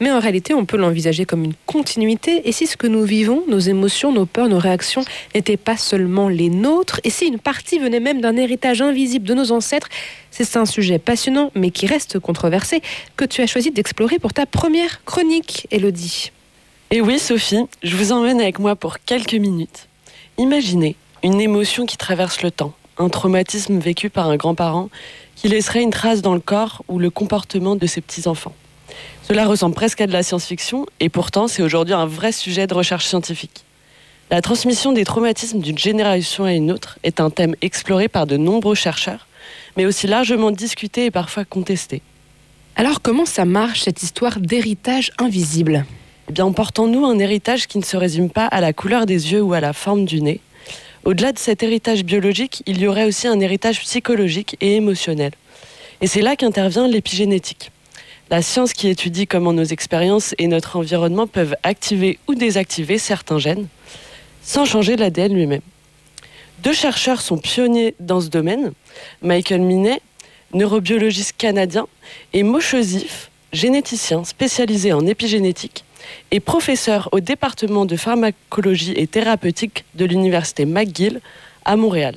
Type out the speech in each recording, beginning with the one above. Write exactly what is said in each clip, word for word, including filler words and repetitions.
Mais en réalité, on peut l'envisager comme une continuité. Et si ce que nous vivons, nos émotions, nos peurs, nos réactions n'étaient pas seulement les nôtres, et si une partie venait même d'un héritage invisible de nos ancêtres, c'est un sujet passionnant, mais qui reste controversé, que tu as choisi d'explorer pour ta première chronique, Élodie. Et oui, Sophie, je vous emmène avec moi pour quelques minutes. Imaginez une émotion qui traverse le temps, un traumatisme vécu par un grand-parent qui laisserait une trace dans le corps ou le comportement de ses petits-enfants. Cela ressemble presque à de la science-fiction, et pourtant c'est aujourd'hui un vrai sujet de recherche scientifique. La transmission des traumatismes d'une génération à une autre est un thème exploré par de nombreux chercheurs, mais aussi largement discuté et parfois contesté. Alors comment ça marche, cette histoire d'héritage invisible ? Eh bien, porte en nous un héritage qui ne se résume pas à la couleur des yeux ou à la forme du nez. Au-delà de cet héritage biologique, il y aurait aussi un héritage psychologique et émotionnel. Et c'est là qu'intervient l'épigénétique. La science qui étudie comment nos expériences et notre environnement peuvent activer ou désactiver certains gènes, sans changer l'A D N lui-même. Deux chercheurs sont pionniers dans ce domaine, Michael Minet, neurobiologiste canadien, et Moshe Zif, généticien spécialisé en épigénétique, et professeur au département de pharmacologie et thérapeutique de l'université McGill à Montréal.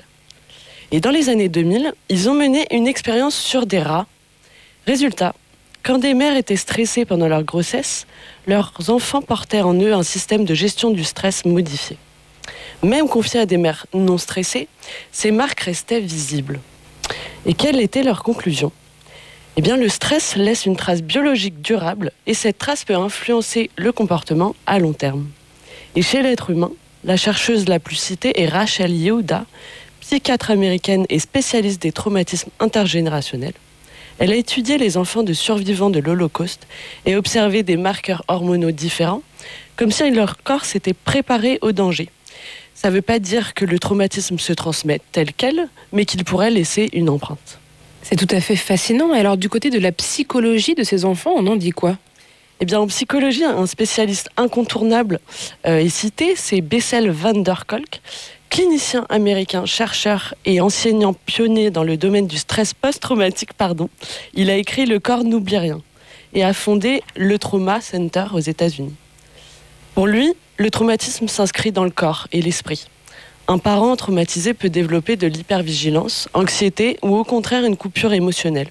Et dans les années deux mille, ils ont mené une expérience sur des rats. Résultat, quand des mères étaient stressées pendant leur grossesse, leurs enfants portaient en eux un système de gestion du stress modifié. Même confiés à des mères non stressées, ces marques restaient visibles. Et quelle était leur conclusion ? Eh bien, le stress laisse une trace biologique durable et cette trace peut influencer le comportement à long terme. Et chez l'être humain, la chercheuse la plus citée est Rachel Yehuda, psychiatre américaine et spécialiste des traumatismes intergénérationnels. Elle a étudié les enfants de survivants de l'Holocauste et observé des marqueurs hormonaux différents, comme si leur corps s'était préparé au danger. Ça ne veut pas dire que le traumatisme se transmet tel quel, mais qu'il pourrait laisser une empreinte. C'est tout à fait fascinant. Et alors, du côté de la psychologie de ces enfants, on en dit quoi ? Eh bien, en psychologie, un spécialiste incontournable euh, est cité, c'est Bessel van der Kolk, clinicien américain, chercheur et enseignant pionnier dans le domaine du stress post-traumatique. Pardon. Il a écrit Le corps n'oublie rien et a fondé le Trauma Center aux États-Unis. Pour lui, le traumatisme s'inscrit dans le corps et l'esprit. Un parent traumatisé peut développer de l'hypervigilance, anxiété ou au contraire une coupure émotionnelle.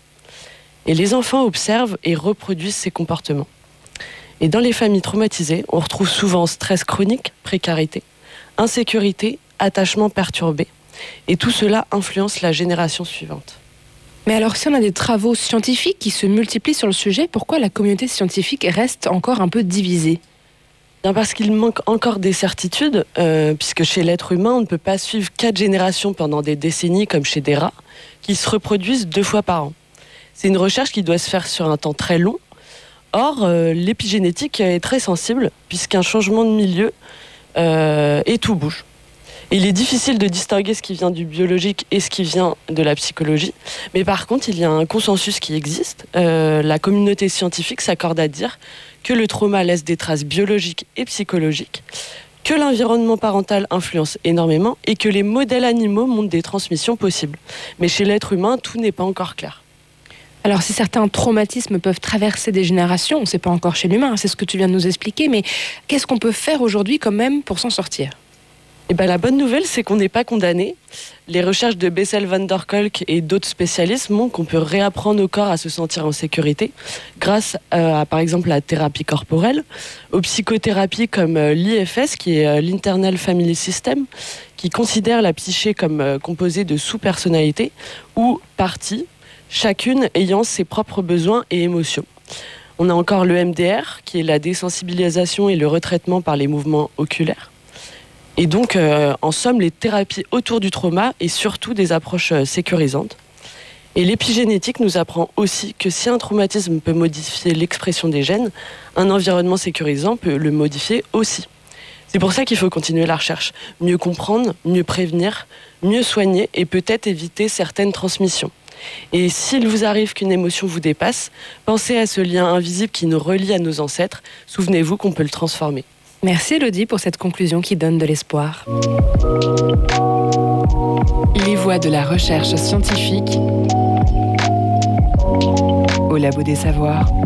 Et les enfants observent et reproduisent ces comportements. Et dans les familles traumatisées, on retrouve souvent stress chronique, précarité, insécurité, attachement perturbé. Et tout cela influence la génération suivante. Mais alors, si on a des travaux scientifiques qui se multiplient sur le sujet, pourquoi la communauté scientifique reste encore un peu divisée ? Bien parce qu'il manque encore des certitudes, euh, puisque chez l'être humain, on ne peut pas suivre quatre générations pendant des décennies comme chez des rats, qui se reproduisent deux fois par an. C'est une recherche qui doit se faire sur un temps très long. Or, euh, l'épigénétique est très sensible, puisqu'un changement de milieu euh, et tout bouge. Et il est difficile de distinguer ce qui vient du biologique et ce qui vient de la psychologie. Mais par contre, il y a un consensus qui existe. Euh, la communauté scientifique s'accorde à dire que le trauma laisse des traces biologiques et psychologiques, que l'environnement parental influence énormément et que les modèles animaux montrent des transmissions possibles. Mais chez l'être humain, tout n'est pas encore clair. Alors, si certains traumatismes peuvent traverser des générations, on ne sait pas encore chez l'humain, c'est ce que tu viens de nous expliquer, mais qu'est-ce qu'on peut faire aujourd'hui quand même pour s'en sortir ? Eh ben, la bonne nouvelle, c'est qu'on n'est pas condamné. Les recherches de Bessel van der Kolk et d'autres spécialistes montrent qu'on peut réapprendre au corps à se sentir en sécurité grâce euh, à, par exemple, la thérapie corporelle, aux psychothérapies comme euh, l'I F S, qui est euh, l'Internal Family System, qui considère la psyché comme euh, composée de sous-personnalités ou parties, chacune ayant ses propres besoins et émotions. On a encore le M D R, qui est la désensibilisation et le retraitement par les mouvements oculaires. Et donc, euh, en somme, les thérapies autour du trauma et surtout des approches euh, sécurisantes. Et l'épigénétique nous apprend aussi que si un traumatisme peut modifier l'expression des gènes, un environnement sécurisant peut le modifier aussi. C'est pour ça qu'il faut continuer la recherche. Mieux comprendre, mieux prévenir, mieux soigner et peut-être éviter certaines transmissions. Et s'il vous arrive qu'une émotion vous dépasse, pensez à ce lien invisible qui nous relie à nos ancêtres. Souvenez-vous qu'on peut le transformer. Merci Élodie pour cette conclusion qui donne de l'espoir. Les voix de la recherche scientifique au Labo des Savoirs.